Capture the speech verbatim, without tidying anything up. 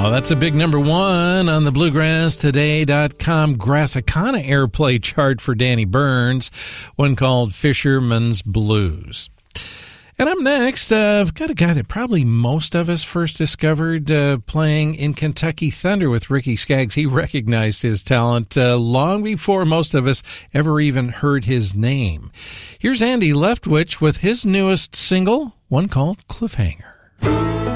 Well, that's a big number one on the Bluegrass Today dot com Grassicana airplay chart for Danny Burns, one called Fisherman's Blues. And up next, uh, I've got a guy that probably most of us first discovered uh, playing in Kentucky Thunder with Ricky Skaggs. He recognized his talent uh, long before most of us ever even heard his name. Here's Andy Leftwich with his newest single, one called Cliffhanger.